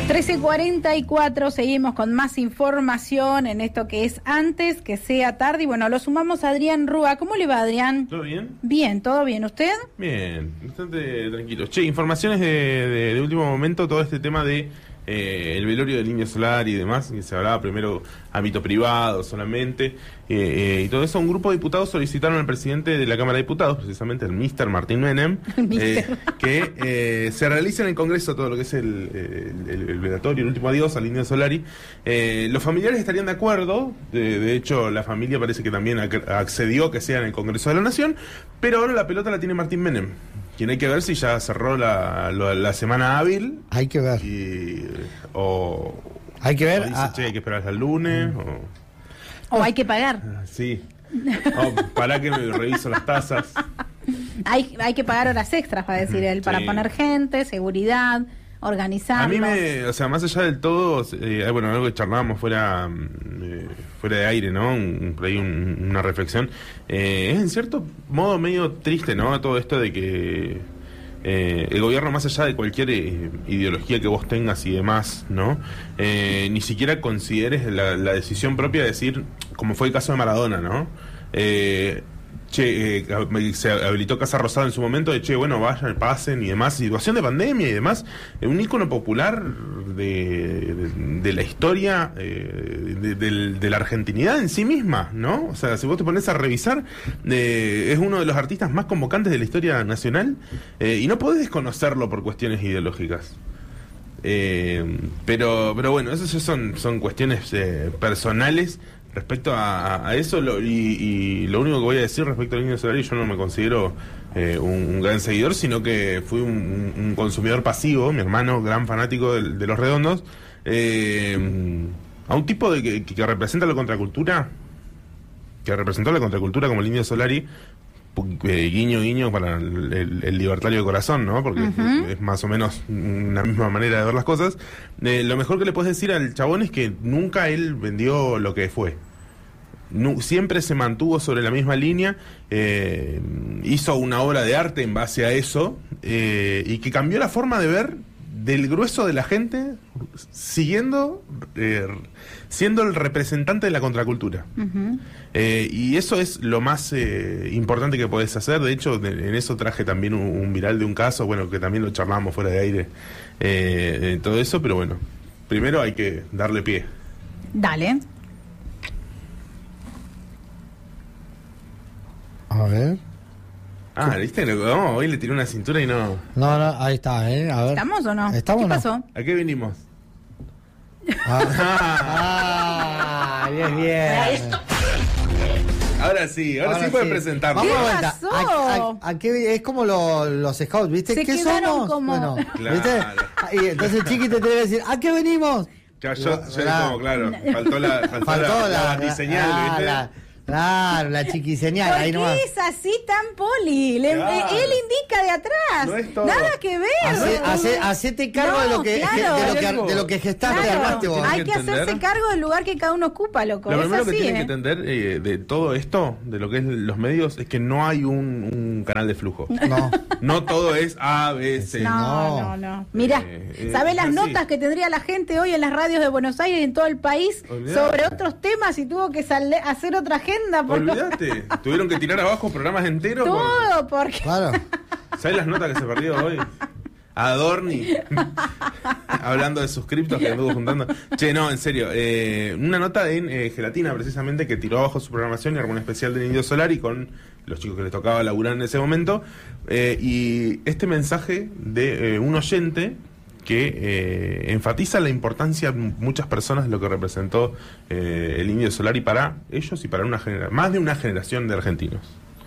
13:44, seguimos con más información en esto que es antes que sea tarde. Y bueno, lo sumamos a Adrián Rúa. ¿Cómo le va, Adrián? ¿Todo bien? Bien, ¿todo bien? ¿Usted? Bien, bastante tranquilo. Che, informaciones de último momento, todo este tema de el velorio del Indio Solari y demás, que se hablaba primero ámbito privado solamente, y todo eso. Un grupo de diputados solicitaron al presidente de la Cámara de Diputados, precisamente el Mr. Martín Menem, que se realice en el Congreso todo lo que es el velatorio, el último adiós al Indio Solari. Los familiares estarían de acuerdo, de hecho la familia parece que también accedió que sea en el Congreso de la Nación, pero ahora la pelota la tiene Martín Menem, quien hay que ver si ya cerró la semana hábil. Hay que ver. Hay que ver. O dice, che, hay que esperar hasta el lunes. O hay que pagar. Sí. Para que me reviso las tasas. Hay que pagar horas extras, va a decir él, para poner gente, seguridad, organizarlo. A mí más allá del todo, bueno, algo que charlábamos fuera de aire, ¿no? Por ahí una reflexión. Es en cierto modo medio triste, ¿no? Todo esto de que el gobierno, más allá de cualquier ideología que vos tengas y demás, ¿no? Ni siquiera consideres la decisión propia de decir, como fue el caso de Maradona, ¿no? Se habilitó Casa Rosada en su momento de bueno, vayan, pasen y demás, situación de pandemia y demás, un ícono popular de la historia de la argentinidad en sí misma, ¿no? O sea, si vos te pones a revisar, es uno de los artistas más convocantes de la historia nacional, y no podés desconocerlo por cuestiones ideológicas. Pero bueno, esas son cuestiones personales respecto a eso, y lo único que voy a decir respecto al Indio Solari, yo no me considero un gran seguidor, sino que fui un consumidor pasivo, mi hermano, gran fanático de Los Redondos, a un tipo que representa la contracultura, que representó la contracultura como el Indio Solari, guiño guiño para el libertario de corazón, ¿no? Porque es más o menos una misma manera de ver las cosas. Lo mejor que le puedes decir al chabón es que nunca él vendió lo que fue. Siempre se mantuvo sobre la misma línea, hizo una obra de arte en base a eso, y que cambió la forma de ver del grueso de la gente, siendo el representante de la contracultura. Y eso es lo más importante que podés hacer. De hecho, en eso traje también un viral de un caso, bueno, que también lo charlamos fuera de aire, todo eso, pero bueno, primero hay que darle pie. Dale. A ver. ¿Viste? No, hoy le tiré una cintura y no... No, ahí está, A ver. ¿Estamos o no? ¿Estamos? ¿Qué pasó? ¿A qué vinimos? Bien. Ahora sí puede presentarlo. Vamos ¿Qué a vuelta. pasó? ¿A qué es como los scouts, ¿viste? Se ¿Qué quedaron somos? como... Bueno, Claro. ¿viste? Y entonces Chiqui te tiene que decir, ¿a qué venimos? Yo como, claro, faltó la diseñal, ¿viste? Claro, la chiquiseñal, ahí ¿Por nomás. qué es así tan poli? Claro. Él indica de atrás. No es todo. Nada que ver. Hacete cargo No, claro. de lo que gestaste, Claro, armaste vos. hay que entender. hacerse cargo del lugar que cada uno ocupa, loco. Lo Es primero así, que tienen que entender de todo esto, de lo que es los medios, es que no hay un canal de flujo. No todo es A, B, C. No. Mirá, ¿sabés las notas que tendría la gente hoy en las radios de Buenos Aires y en todo el país sobre otros temas y tuvo que hacer otra agenda? Olvídate, tuvieron que tirar abajo programas enteros. Todo, porque... Claro. ¿Sabes las notas que se perdió hoy? Adorni hablando de sus criptos que anduvo juntando. Che, no, en serio, una nota en Gelatina precisamente, que tiró abajo su programación y armó un especial de Indio Solari con los chicos que les tocaba laburar en ese momento, y este mensaje de un oyente que enfatiza la importancia de muchas personas de lo que representó el Indio Solari para ellos y para más de una generación de argentinos.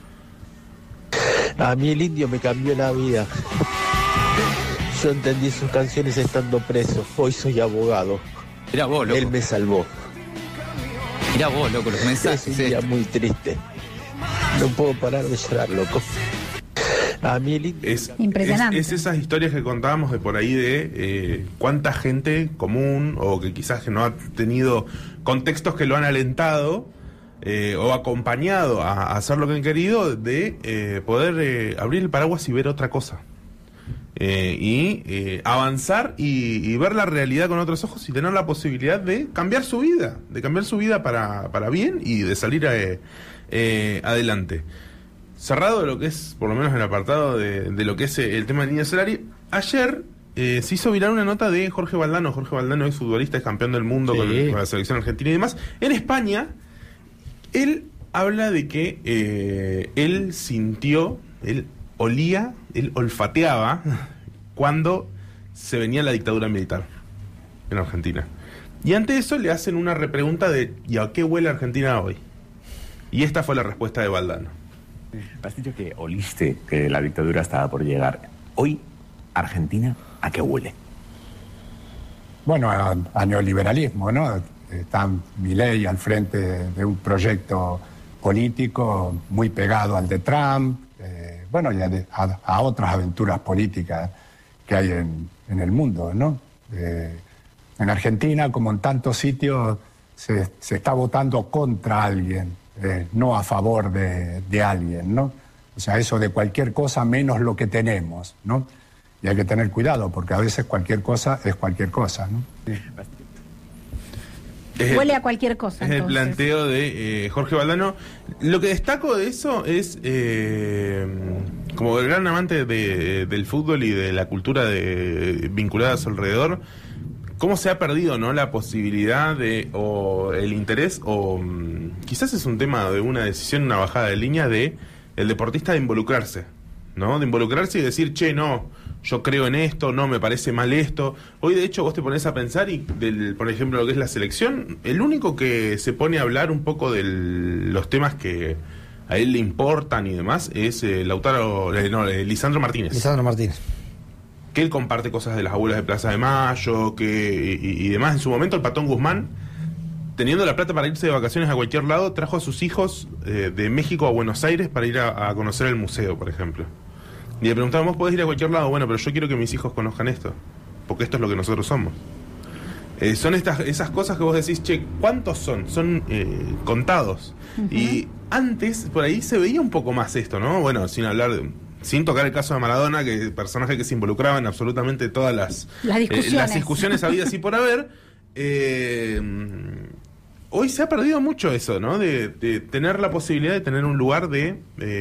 A mí el Indio me cambió la vida. Yo entendí sus canciones estando preso. Hoy soy abogado. Mirá vos, loco. Él me salvó. Mirá vos, loco, los mensajes. Es un día muy triste. No puedo parar de llorar, loco. A mí el Indio... Impresionante. Es esas historias que contábamos de por ahí de cuánta gente común o que quizás que no ha tenido contextos que lo han alentado o acompañado a hacer lo que han querido, de poder abrir el paraguas y ver otra cosa. y avanzar y ver la realidad con otros ojos y tener la posibilidad de cambiar su vida, para bien y de salir adelante. Cerrado lo que es, por lo menos el apartado de lo que es el tema del Indio Solari, ayer se hizo viral una nota de Jorge Valdano. Jorge Valdano es futbolista, es campeón del mundo con la selección argentina y demás. En España, él habla de que él sintió, él olía, él olfateaba cuando se venía la dictadura militar en Argentina. Y ante eso le hacen una repregunta de ¿y a qué huele Argentina hoy? Y esta fue la respuesta de Valdano. Has dicho que oliste que la dictadura estaba por llegar. Hoy, Argentina, ¿a qué huele? Bueno, a neoliberalismo, ¿no? Está Milei al frente de un proyecto político muy pegado al de Trump, y a otras aventuras políticas que hay en el mundo, ¿no? En Argentina, como en tantos sitios, se está votando contra alguien, no a favor de alguien, ¿no? O sea, eso de cualquier cosa menos lo que tenemos, ¿no? Y hay que tener cuidado, porque a veces cualquier cosa es cualquier cosa, ¿no? Huele a cualquier cosa. Es entonces el planteo de Jorge Valdano. Lo que destaco de eso es, como el gran amante del fútbol y de la cultura vinculada a su alrededor, cómo se ha perdido, ¿no?, la posibilidad o el interés, o quizás es un tema de una decisión, una bajada de línea de el deportista de involucrarse, ¿no? De involucrarse y decir, che, no, yo creo en esto, no, me parece mal esto. Hoy, de hecho, vos te pones a pensar y, por ejemplo, lo que es la selección, el único que se pone a hablar un poco de los temas que a él le importan y demás es Lisandro Martínez. Lisandro Martínez. Que él comparte cosas de las abuelas de Plaza de Mayo, y demás. En su momento, el Patón Guzmán, teniendo la plata para irse de vacaciones a cualquier lado, trajo a sus hijos de México a Buenos Aires para ir a conocer el museo, por ejemplo. Y le preguntaban, ¿vos podés ir a cualquier lado? Bueno, pero yo quiero que mis hijos conozcan esto, porque esto es lo que nosotros somos. Son esas cosas que vos decís, che, ¿cuántos son? Son contados. Uh-huh. Y antes, por ahí se veía un poco más esto, ¿no? Bueno, sin tocar el caso de Maradona, que personaje que se involucraba en absolutamente todas las discusiones habidas y por haber. Hoy se ha perdido mucho eso, ¿no? De tener la posibilidad de tener un lugar de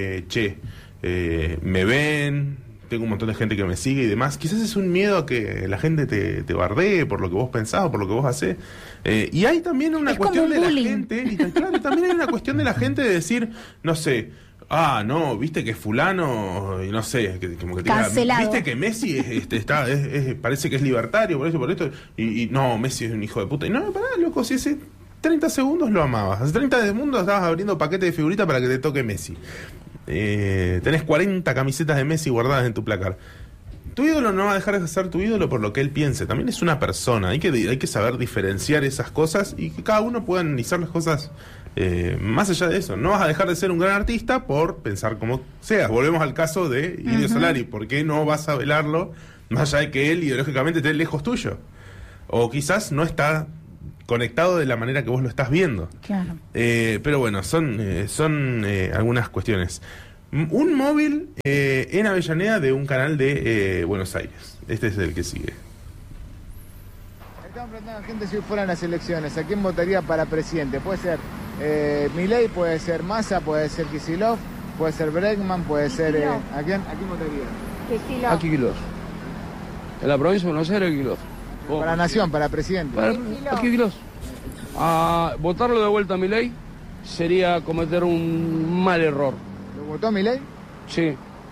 me ven, tengo un montón de gente que me sigue y demás. Quizás es un miedo a que la gente te bardee por lo que vos pensás o por lo que vos hacés. Y hay también una cuestión de la gente, y claro, también hay una cuestión de la gente de decir, no sé, no, viste que fulano, y no sé, como que cancelado. Viste que Messi parece que es libertario, por esto, y no, Messi es un hijo de puta. Y no, pará, loco, si hace 30 segundos lo amabas, hace 30 segundos estabas abriendo paquete de figuritas para que te toque Messi. Tenés 40 camisetas de Messi guardadas en tu placar. Tu ídolo no va a dejar de ser tu ídolo por lo que él piense. También es una persona. Hay que saber diferenciar esas cosas y que cada uno pueda analizar las cosas más allá de eso. No vas a dejar de ser un gran artista por pensar como seas. Volvemos al caso de Indio Solari. ¿Por qué no vas a velarlo más allá de que él ideológicamente esté lejos tuyo? O quizás no está conectado de la manera que vos lo estás viendo. Claro. Pero bueno, son algunas cuestiones. Un móvil en Avellaneda de un canal de Buenos Aires. Este es el que sigue. Estamos preguntando a la gente si fueran las elecciones, ¿a quién votaría para presidente? Puede ser Milei, puede ser Massa, puede ser Kicillof, puede ser Bregman, puede ser... ¿A quién votaría? Kicillof. A Kicillof. En la provincia de Buenos Aires, Kicillof. Para la nación, para presidente. A Kicillof. A votarlo de vuelta a Milei sería cometer un mal error. ¿Lo votó Milei? Sí.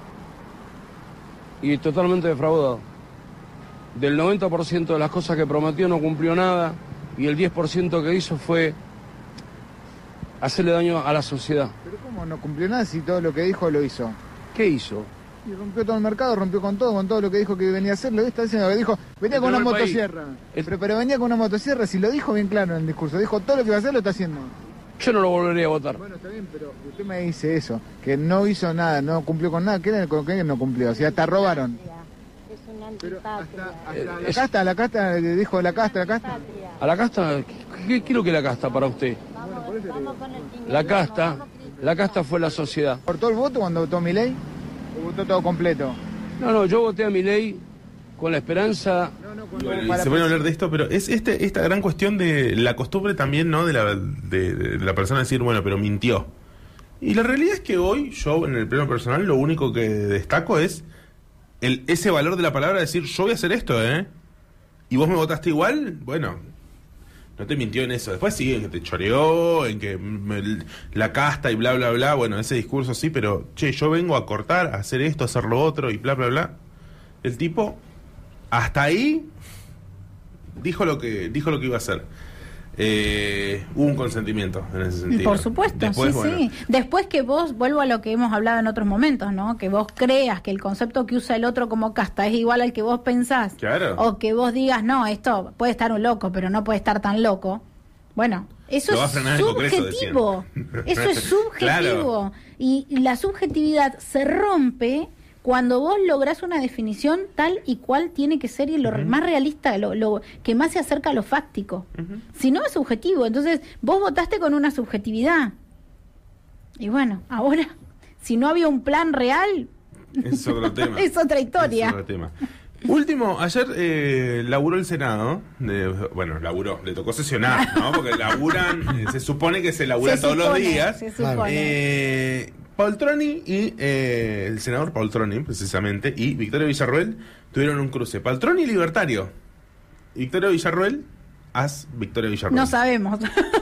Y totalmente defraudado. Del 90% de las cosas que prometió no cumplió nada y el 10% que hizo fue hacerle daño a la sociedad. ¿Pero cómo no cumplió nada si todo lo que dijo lo hizo? ¿Qué hizo? Y rompió todo el mercado, rompió con todo lo que dijo que venía a hacer. Lo está diciendo que dijo, venía con una motosierra. Pero venía con una motosierra, si lo dijo bien claro en el discurso. Dijo todo lo que iba a hacer, lo está haciendo. Yo no lo volvería a votar. Bueno, está bien, pero usted me dice eso, que no hizo nada, no cumplió con nada. ¿Con qué no cumplió? O sea, hasta robaron. Es una pero antipatria. la casta, dijo la casta. ¿A la casta? ¿Qué quiero que la casta para usted? La casta fue la sociedad. ¿Cortó el voto cuando votó Milei? ¿O votó todo completo? No, yo voté a Milei con la esperanza... Bueno, se puede hablar de esto, pero es esta gran cuestión de la costumbre también, ¿no? De la persona decir, bueno, pero mintió. Y la realidad es que hoy, yo en el plano personal, lo único que destaco es ese valor de la palabra, decir, yo voy a hacer esto, y vos me votaste igual, bueno, no te mintió en eso. Después sí, en que te choreó, en que la casta y bla, bla, bla, bueno, ese discurso sí, pero, che, yo vengo a cortar, a hacer esto, a hacer lo otro, y bla, bla, bla. El tipo, hasta ahí, dijo lo que iba a hacer. Hubo un consentimiento en ese sentido. Por supuesto, después, sí, bueno, sí. Después que vos, vuelvo a lo que hemos hablado en otros momentos, ¿no? Que vos creas que el concepto que usa el otro como casta es igual al que vos pensás. Claro. O que vos digas, no, esto puede estar un loco, pero no puede estar tan loco. Bueno, eso Lo va a es frenar el Congreso, subjetivo. Eso es subjetivo. Claro. Y la subjetividad se rompe cuando vos lográs una definición tal y cual tiene que ser y lo más realista, lo que más se acerca a lo fáctico. Si no, es subjetivo. Entonces, vos votaste con una subjetividad. Y bueno, ahora, si no había un plan real, es otro tema. es otra historia. Es otro tema. Último, ayer laburó el Senado, laburó, le tocó sesionar, ¿no? Porque laburan, se supone que se labura todos los días. Se supone. Paltroni y el senador Paltroni, precisamente, y Victoria Villarroel tuvieron un cruce. Paltroni libertario. Victoria Villarroel, Victoria Villarroel. No sabemos.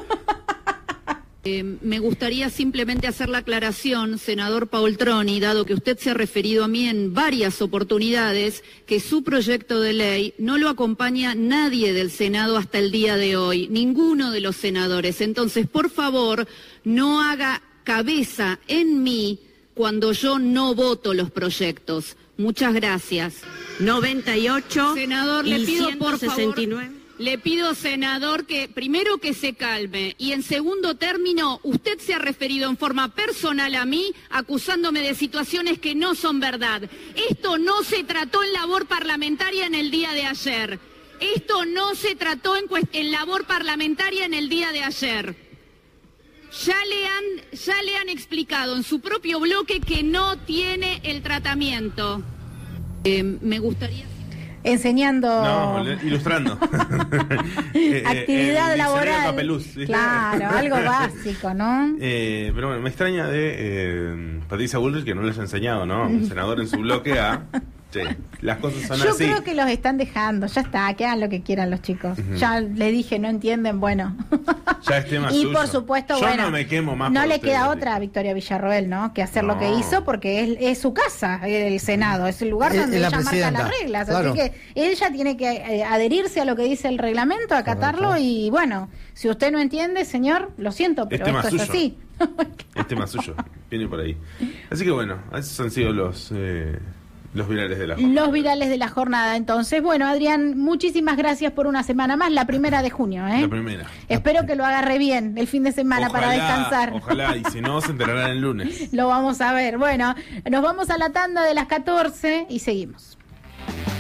Me gustaría simplemente hacer la aclaración, senador Paltroni, dado que usted se ha referido a mí en varias oportunidades, que su proyecto de ley no lo acompaña nadie del Senado hasta el día de hoy, ninguno de los senadores. Entonces, por favor, no haga cabeza en mí cuando yo no voto los proyectos. Muchas gracias. 98 Senador, le y pido 169. por favor, le pido, senador, que primero que se calme y en segundo término, usted se ha referido en forma personal a mí acusándome de situaciones que no son verdad. Esto no se trató en labor parlamentaria en el día de ayer. Esto no se trató en labor parlamentaria en el día de ayer. Ya le han explicado en su propio bloque que no tiene el tratamiento. Me gustaría... Enseñando... No, ilustrando. Actividad laboral. Papeluz, ¿viste? Claro, algo básico, ¿no? Pero bueno, me extraña de Patricia Bullrich que no les ha enseñado, ¿no? Un senador en su bloque a... Sí, las cosas son Yo así. creo que los están dejando, ya está, que hagan lo que quieran los chicos. Ya le dije, no entienden, bueno. Ya es tema Y suyo. por supuesto, yo bueno, no me quemo más no por le ustedes, queda así. otra a Victoria Villarroel, ¿no? Que hacer lo que No. hizo, porque es su casa, el Senado, es el lugar donde Es la ella marca presidenta, las reglas. claro. Así que ella tiene que adherirse a lo que dice el reglamento, acatarlo. Correcto. Y bueno, si usted no entiende, señor, lo siento, pero tema esto es suyo. así. Es tema suyo, viene por ahí. Así que bueno, esos han sido los virales de la jornada. Los virales de la jornada, entonces. Bueno, Adrián, muchísimas gracias por una semana más, la 1 de junio, ¿eh? La primera. Espero que lo agarre bien el fin de semana para descansar. Ojalá, y si no, se enterarán el lunes. Lo vamos a ver. Bueno, nos vamos a la tanda de las 14 y seguimos.